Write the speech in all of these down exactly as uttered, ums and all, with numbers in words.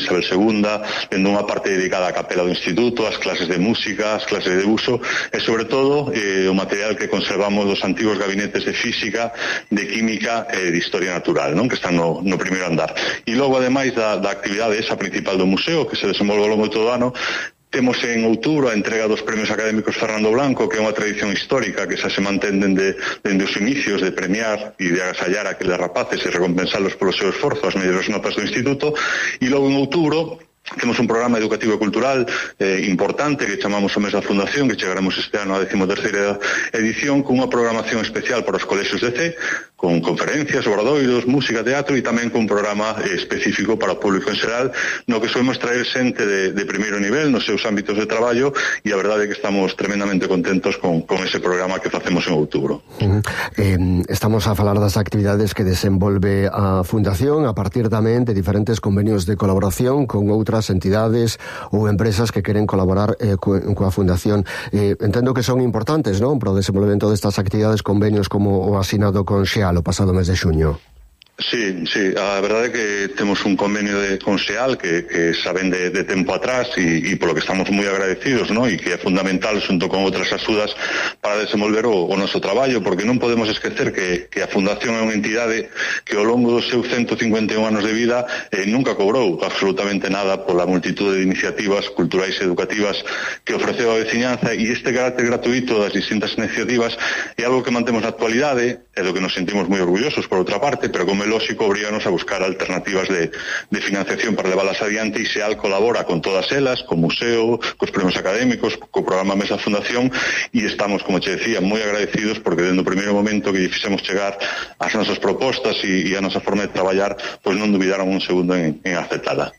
Isabel segunda, tendo unha parte dedicada á capela do instituto, as clases de música, as clases de uso e, sobre todo, eh, o material que conservamos dos antigos gabinetes de física, de química e de historia natural, non? Que están no, no primeiro andar. E logo, ademais da, da actividade esa principal do museo, que se desenvolve ao longo de todo o ano, temos en outubro a entrega dos premios académicos Fernando Blanco, que é unha tradición histórica que xa se mantén dende, dende os inicios de premiar e de agasallar a aqueles rapaces e recompensalos polo seu esforzo, as mellores notas do instituto. E logo en outubro temos un programa educativo e cultural eh, importante que chamamos o mes da Fundación, que chegaremos este ano á décimo terceira edición, con unha programación especial para os colexios de C, con conferencias, obradoiros, música, teatro e tamén con un programa eh, específico para o público en xeral, no que solemos traer xente de, de primeiro nivel nos seus ámbitos de traballo, e a verdade é que estamos tremendamente contentos con, con ese programa que facemos en outubro. Uh-huh. eh, estamos a falar das actividades que desenvolve a Fundación a partir tamén de diferentes convenios de colaboración con outras entidades ou empresas que queren colaborar eh, co, coa Fundación. Eh, entendo que son importantes, non? Para o desenvolvemento destas actividades, convenios como o asinado con Xeal o pasado mes de xuño. Sí, sí, a verdade é que temos un convenio de con Xeal que, que saben de, de tempo atrás e, e polo que estamos moi agradecidos, ¿no? E que é fundamental xunto con outras axudas para desenvolver o, o noso traballo, porque non podemos esquecer que, que a Fundación é unha entidade que ao longo dos seus ciento cincuenta e un anos de vida eh, nunca cobrou absolutamente nada pola multitud de iniciativas culturais e educativas que ofreceu a veciñanza, e este carácter gratuito das distintas iniciativas é algo que mantemos na actualidade e do que nos sentimos moi orgullosos por outra parte, pero como lógico, obriganos a buscar alternativas de, de financiación para leválas adiante, e Xeal colabora con todas elas, co museo, cos premios académicos, co programa Mesa Fundación, e estamos, como che decía, moi agradecidos porque dende o primeiro momento que lle fixemos chegar as nosas propostas e, e a nosa forma de traballar, pois non dubidaron un segundo en, en aceptala.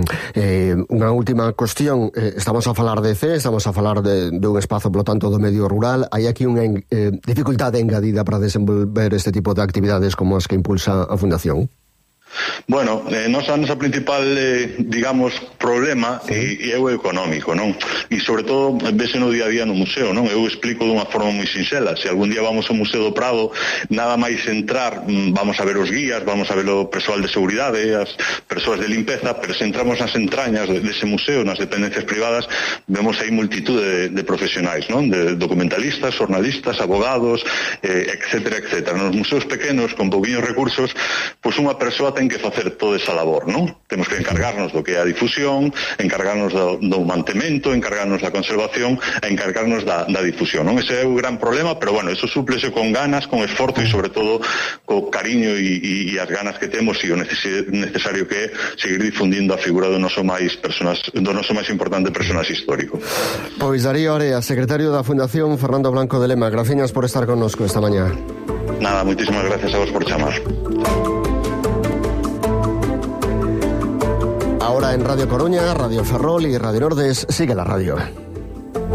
Eh, unha última cuestión, eh, estamos a falar de C, estamos a falar de, de un espazo, polo tanto, do medio rural. Hai aquí unha eh, dificultade engadida para desenvolver este tipo de actividades como as que impulsa a Fundación? Bueno, eh, nosa, nosa principal, eh, digamos, problema sí. é, é o económico, non? E, sobre todo, vese no día a día no museo, non? Eu explico dunha forma moi sinxela. Se algún día vamos ao Museo do Prado, nada máis entrar, vamos a ver os guías, vamos a ver o persoal de seguridade, as persoas de limpeza, pero se entramos nas entrañas dese museo, nas dependencias privadas, vemos aí multitud de, de profesionais, non? De documentalistas, jornalistas, abogados, eh, etcétera, etcétera. Nos museos pequenos, con pouquiños recursos, pois unha persoa ten que facer toda esa labor, non? Temos que encargarnos do que é a difusión, encargarnos do, do mantemento, encargarnos da conservación e encargarnos da, da difusión, non? Ese é o gran problema, pero bueno, eso súplese con ganas, con esforzo e sobre todo co cariño e, e, e as ganas que temos e o necesario que é seguir difundindo a figura do noso máis personas, do noso máis importante personaxe histórico. Pois Darío Area, secretario da Fundación Fernando Blanco de Lema, gracias por estar connosco esta mañá. Nada, moitísimas gracias a vos por chamar. Ahora en Radio Coruña, Radio Ferrol y Radio Nordes sigue la radio.